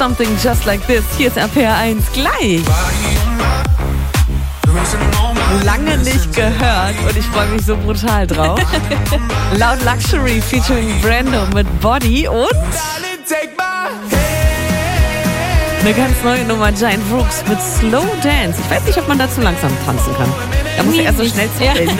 Something Just Like This. Hier ist RPR 1 gleich. Lange nicht gehört und ich freue mich so brutal drauf. Loud Luxury featuring Brando mit Body und eine ganz neue Nummer, Giant Brooks mit Slow Dance. Ich weiß nicht, ob man dazu langsam tanzen kann. Da muss er so schnell zählen.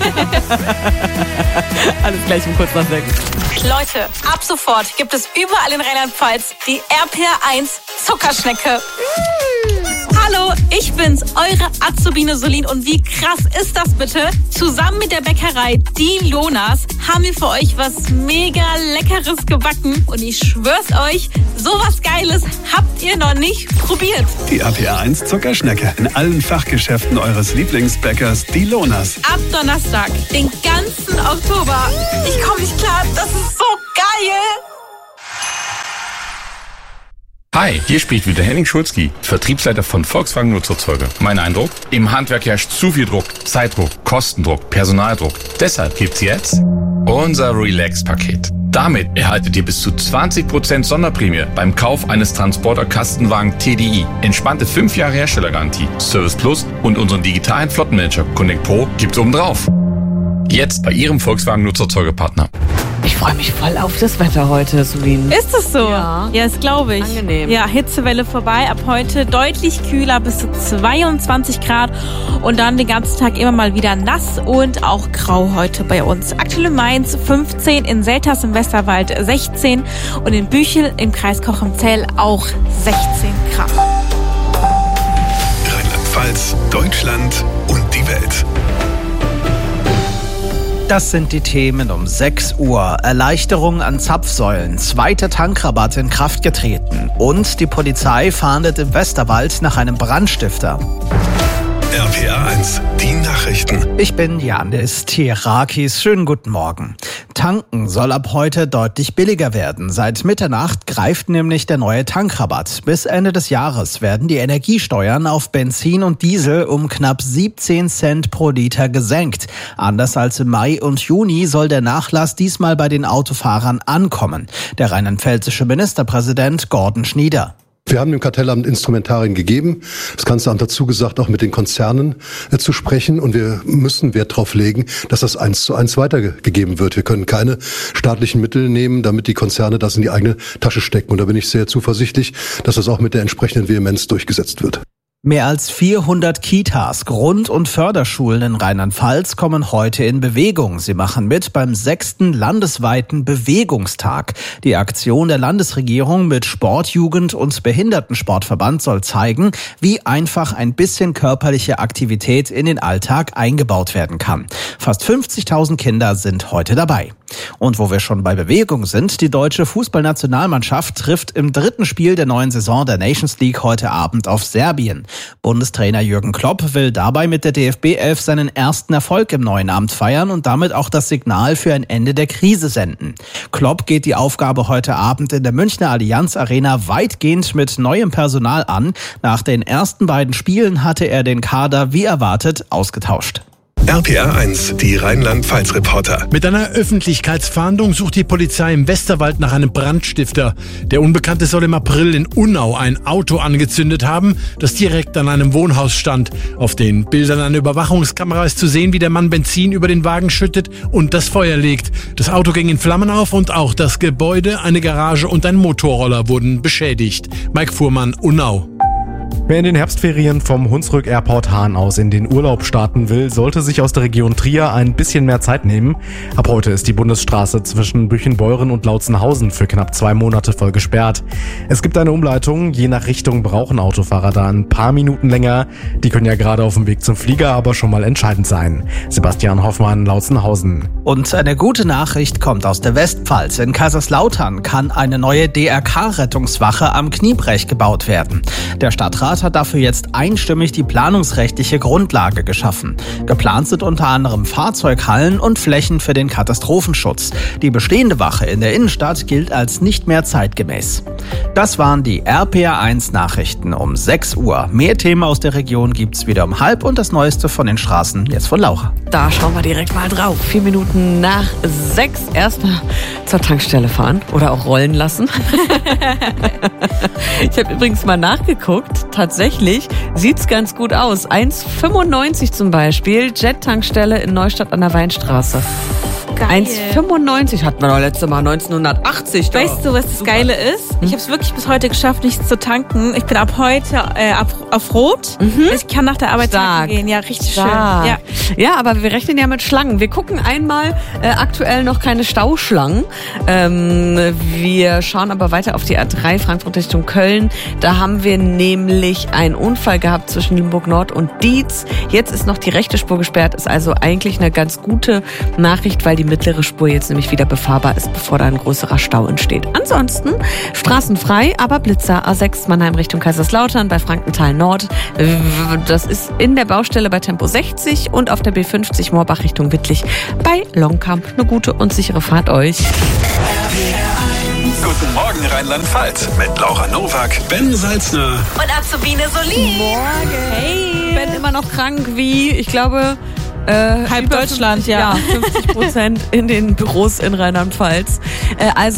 Alles gleich um kurz nach 6. Leute, ab sofort gibt es überall in Rheinland-Pfalz die RPR 1 Zuckerschnecke. Hallo, ich bin's, eure Azubine Solin. Und wie krass ist das bitte? Zusammen mit der Bäckerei Die Lonas haben wir für euch was mega Leckeres gebacken. Und ich schwör's euch, sowas Geiles habt ihr noch nicht probiert. Die RPR 1 Zuckerschnecke in allen Fachgeschäften eures Lieblingsbäckers Die Lonas. Ab Donnerstag, den ganzen Oktober. Ich komme nicht klar, das ist so geil. Hi, hier spricht wieder Henning Schulzki, Vertriebsleiter von Volkswagen Nutzerzeuge. Mein Eindruck? Im Handwerk herrscht zu viel Druck, Zeitdruck, Kostendruck, Personaldruck. Deshalb gibt's jetzt unser Relax-Paket. Damit erhaltet ihr bis zu 20% Sonderprämie beim Kauf eines Transporter-Kastenwagen TDI. Entspannte 5 Jahre Herstellergarantie, Service Plus und unseren digitalen Flottenmanager Connect Pro gibt's obendrauf. Jetzt bei Ihrem Volkswagen Nutzerzeugepartner. Ich freue mich voll auf das Wetter heute, Solin. Ist es so? Ja, das glaube ich. Angenehm. Ja, Hitzewelle vorbei. Ab heute deutlich kühler, bis zu 22 Grad. Und dann den ganzen Tag immer mal wieder nass und auch grau heute bei uns. Aktuell in Mainz 15, in Selters im Westerwald 16 und in Büchel im Kreis Cochem-Zell auch 16 Grad. Rheinland-Pfalz, Deutschland und die Welt. Das sind die Themen um 6 Uhr. Erleichterung an Zapfsäulen, zweiter Tankrabatt in Kraft getreten. Und die Polizei fahndet im Westerwald nach einem Brandstifter. RPR 1, die Nachrichten. Ich bin Janis Tirakis. Schönen guten Morgen. Tanken soll ab heute deutlich billiger werden. Seit Mitternacht greift nämlich der neue Tankrabatt. Bis Ende des Jahres werden die Energiesteuern auf Benzin und Diesel um knapp 17 Cent pro Liter gesenkt. Anders als im Mai und Juni soll der Nachlass diesmal bei den Autofahrern ankommen. Der rheinland-pfälzische Ministerpräsident Gordon Schnieder. Wir haben dem Kartellamt Instrumentarien gegeben. Das Kanzleramt hat zugesagt, auch mit den Konzernen zu sprechen. Und wir müssen Wert darauf legen, dass das 1:1 weitergegeben wird. Wir können keine staatlichen Mittel nehmen, damit die Konzerne das in die eigene Tasche stecken. Und da bin ich sehr zuversichtlich, dass das auch mit der entsprechenden Vehemenz durchgesetzt wird. Mehr als 400 Kitas, Grund- und Förderschulen in Rheinland-Pfalz kommen heute in Bewegung. Sie machen mit beim 6. landesweiten Bewegungstag. Die Aktion der Landesregierung mit Sport-, Jugend- und Behindertensportverband soll zeigen, wie einfach ein bisschen körperliche Aktivität in den Alltag eingebaut werden kann. Fast 50.000 Kinder sind heute dabei. Und wo wir schon bei Bewegung sind, die deutsche Fußballnationalmannschaft trifft im 3. Spiel der neuen Saison der Nations League heute Abend auf Serbien. Bundestrainer Jürgen Klopp will dabei mit der DFB-11 seinen ersten Erfolg im neuen Amt feiern und damit auch das Signal für ein Ende der Krise senden. Klopp geht die Aufgabe heute Abend in der Münchner Allianz Arena weitgehend mit neuem Personal an. Nach den ersten beiden Spielen hatte er den Kader wie erwartet ausgetauscht. RPR 1, die Rheinland-Pfalz-Reporter. Mit einer Öffentlichkeitsfahndung sucht die Polizei im Westerwald nach einem Brandstifter. Der Unbekannte soll im April in Unnau ein Auto angezündet haben, das direkt an einem Wohnhaus stand. Auf den Bildern einer Überwachungskamera ist zu sehen, wie der Mann Benzin über den Wagen schüttet und das Feuer legt. Das Auto ging in Flammen auf und auch das Gebäude, eine Garage und ein Motorroller wurden beschädigt. Mike Fuhrmann, Unnau. Wer in den Herbstferien vom Hunsrück Airport Hahn aus in den Urlaub starten will, sollte sich aus der Region Trier ein bisschen mehr Zeit nehmen. Ab heute ist die Bundesstraße zwischen Büchenbeuren und Lautzenhausen für knapp 2 Monate voll gesperrt. Es gibt eine Umleitung, je nach Richtung brauchen Autofahrer da ein paar Minuten länger. Die können ja gerade auf dem Weg zum Flieger aber schon mal entscheidend sein. Sebastian Hoffmann, Lautzenhausen. Und eine gute Nachricht kommt aus der Westpfalz. In Kaiserslautern kann eine neue DRK-Rettungswache am Kniebrech gebaut werden. Der Stadtrat Stadtrat hat dafür jetzt einstimmig die planungsrechtliche Grundlage geschaffen. Geplant sind unter anderem Fahrzeughallen und Flächen für den Katastrophenschutz. Die bestehende Wache in der Innenstadt gilt als nicht mehr zeitgemäß. Das waren die RPR1 Nachrichten um 6 Uhr. Mehr Themen aus der Region gibt's wieder um 5 und das Neueste von den Straßen jetzt von Laura. Da schauen wir direkt mal drauf. 4 Minuten nach 6 erstmal zur Tankstelle fahren oder auch rollen lassen. Ich habe übrigens mal nachgeguckt. Tatsächlich sieht's ganz gut aus. 1,95 zum Beispiel. Jet-Tankstelle in Neustadt an der Weinstraße. Geil. 1,95 hatten wir doch letztes Mal 1980. Doch. Weißt du, was das Geile ist? Ich habe es wirklich bis heute geschafft, nichts zu tanken. Ich bin ab heute auf Rot. Ich kann nach der Arbeit tanken gehen. Ja, richtig schön. Ja, aber wir rechnen ja mit Schlangen. Wir gucken einmal aktuell noch keine Stauschlangen. Wir schauen aber weiter auf die A3 Frankfurt Richtung Köln. Da haben wir nämlich einen Unfall gehabt zwischen Limburg Nord und Dietz. Jetzt ist noch die rechte Spur gesperrt. Ist also eigentlich eine ganz gute Nachricht, weil die mittlere Spur jetzt nämlich wieder befahrbar ist, bevor da ein größerer Stau entsteht. Ansonsten Straßen frei, aber Blitzer. A6 Mannheim Richtung Kaiserslautern bei Frankenthal Nord. Das ist in der Baustelle bei Tempo 60 und auf der B50 Moorbach Richtung Wittlich bei Longkamp. Eine gute und sichere Fahrt euch. Guten Morgen Rheinland-Pfalz mit Laura Nowak, Ben Salzner Und Azubine Solin. Morgen. Hey. Ich bin immer noch krank wie, ich glaube, halb Deutschland, 50% in den Büros in Rheinland-Pfalz. Also